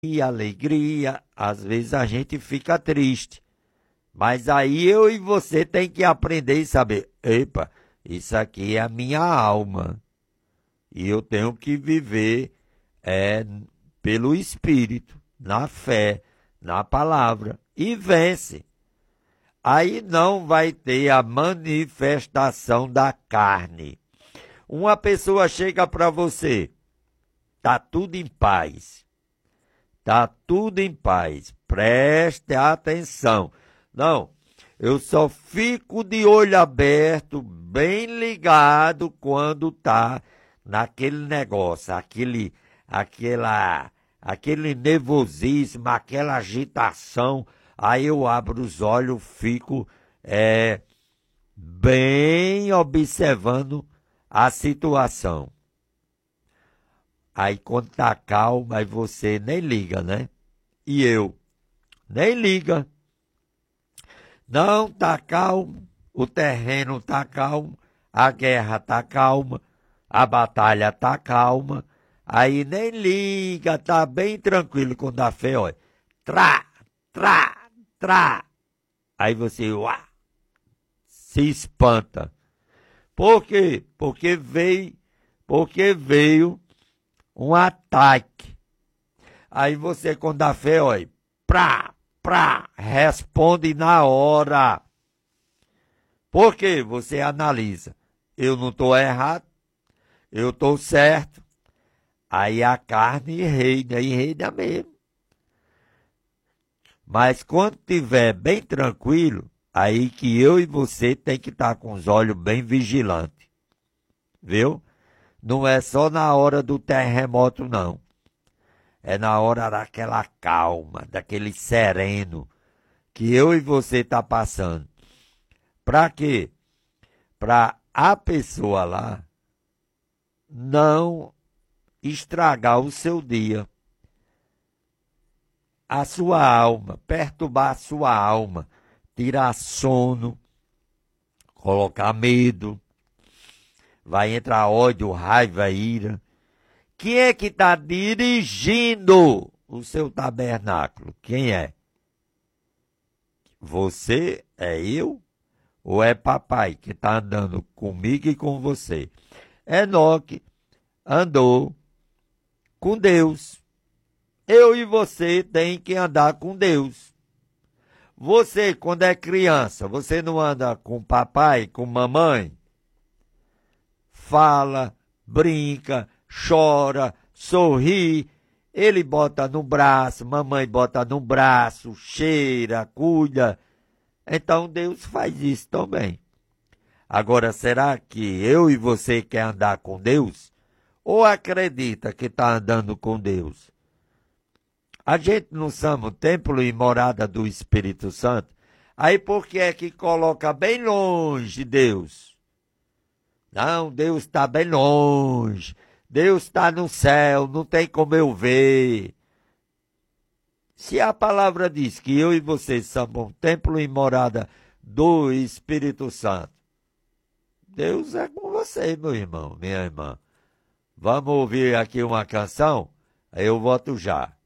e alegria, às vezes a gente fica triste. Mas aí eu e você tem que aprender e saber, epa, isso aqui é a minha alma. E eu tenho que viver pelo Espírito, na fé, na palavra. E vence. Aí não vai ter a manifestação da carne. Uma pessoa chega para você, tá tudo em paz. Tá tudo em paz. Preste atenção. Não, eu só fico de olho aberto, bem ligado quando tá naquele negócio, aquele nervosismo, aquela agitação. Aí eu abro os olhos, fico bem observando a situação. Aí quando tá calmo, aí você nem liga, né? E eu nem liga. Não tá calmo, o terreno tá calmo, a guerra tá calma, a batalha tá calma. Aí nem liga, tá bem tranquilo quando a fé, olha. Trá, trá, trá. Aí você, uá, se espanta. Por quê? Porque veio um ataque. Aí você, quando a fé, olha, responde na hora. Por quê? Você analisa. Eu não estou errado, eu estou certo. Aí a carne reina, e reina mesmo. Mas quando estiver bem tranquilo, aí que eu e você tem que estar com os olhos bem vigilantes. Viu? Não é só na hora do terremoto, não. É na hora daquela calma, daquele sereno que eu e você tá passando. Para quê? Para a pessoa lá não estragar o seu dia. A sua alma, perturbar a sua alma, tirar sono, colocar medo, vai entrar ódio, raiva, ira. Quem é que está dirigindo o seu tabernáculo? Quem é? Você? É eu? Ou é papai que está andando comigo e com você? Enoque andou com Deus. Eu e você tem que andar com Deus. Você, quando é criança, você não anda com papai, com mamãe? Fala, brinca, chora, sorri. Ele bota no braço, mamãe bota no braço, cheira, cuida. Então Deus faz isso também. Agora, será que eu e você quer andar com Deus? Ou acredita que está andando com Deus? A gente não chama o templo e morada do Espírito Santo? Aí por que é que coloca bem longe Deus? Não, Deus está bem longe. Deus está no céu, não tem como eu ver. Se a palavra diz que eu e você somos um templo e morada do Espírito Santo, Deus é com você, meu irmão, minha irmã. Vamos ouvir aqui uma canção? Aí eu volto já.